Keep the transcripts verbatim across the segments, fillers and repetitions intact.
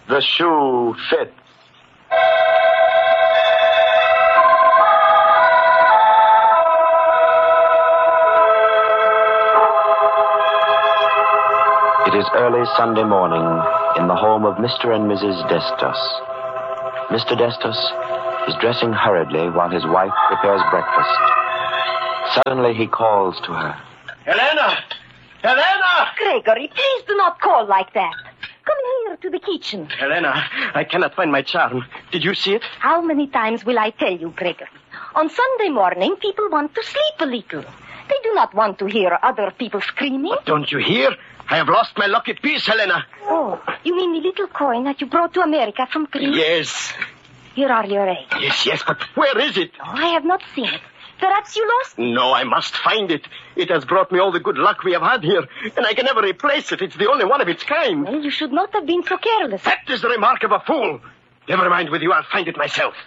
The shoe fits. It is early Sunday morning in the home of Mister and Missus Destos. Mister Destos is dressing hurriedly while his wife prepares breakfast. Suddenly he calls to her. Helena! Helena! Gregory, please do not call like that. Come here to the kitchen. Helena, I cannot find my charm. Did you see it? How many times will I tell you, Gregory? On Sunday morning, people want to sleep a little. They do not want to hear other people screaming. But don't you hear? I have lost my lucky piece, Helena. Oh, you mean the little coin that you brought to America from Greece? Yes. Here are your eggs. Yes, yes, but where is it? Oh, I have not seen it. Perhaps you lost it. No, I must find it. It has brought me all the good luck we have had here, and I can never replace it. It's the only one of its kind. Well, you should not have been so careless. That is the remark of a fool. Never mind with you, I'll find it myself.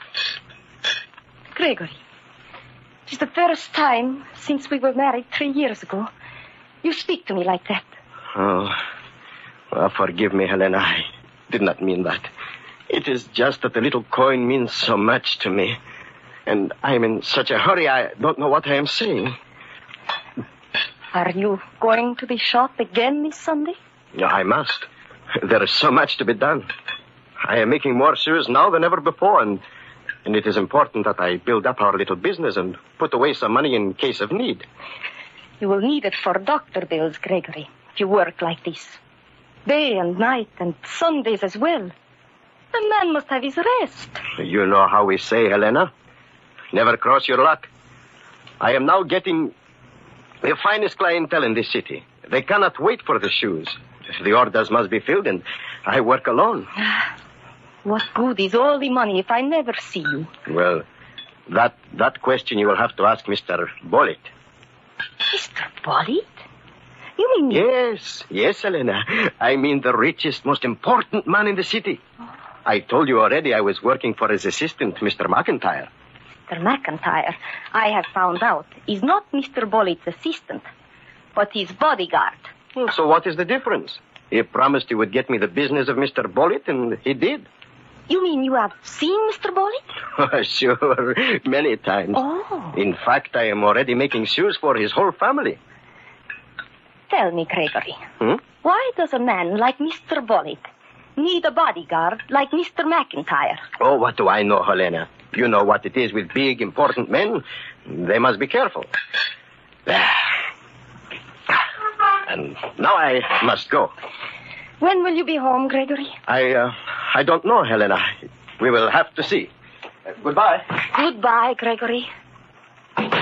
Gregory, it is the first time since we were married three years ago you speak to me like that. Oh, well, forgive me, Helena. I did not mean that. It is just that the little coin means so much to me. And I'm in such a hurry, I don't know what I am saying. Are you going to the shop again this Sunday? Yeah, I must. There is so much to be done. I am making more shoes now than ever before, and, and it is important that I build up our little business and put away some money in case of need. You will need it for doctor bills, Gregory, if you work like this. Day and night and Sundays as well. The man must have his rest. You know how we say, Helena. Never cross your luck. I am now getting the finest clientele in this city. They cannot wait for the shoes. The orders must be filled, and I work alone. What good is all the money if I never see you? Well, that that question you will have to ask Mister Bollitt. Mister Bollitt? You mean... Yes, yes, Helena. I mean the richest, most important man in the city. Oh. I told you already I was working for his assistant, Mister McIntyre. Mister McIntyre, I have found out, is not Mister Bollitt's assistant, but his bodyguard. Well, so what is the difference? He promised he would get me the business of Mister Bollitt, and he did. You mean you have seen Mister Bollitt? Sure, many times. Oh. In fact, I am already making shoes for his whole family. Tell me, Gregory, hmm? why does a man like Mister Bollitt need a bodyguard like Mister McIntyre? Oh, what do I know, Helena? You know what it is with big, important men. They must be careful. And now I must go. When will you be home, Gregory? I, uh, I don't know, Helena. We will have to see. Uh, goodbye. Goodbye, Gregory.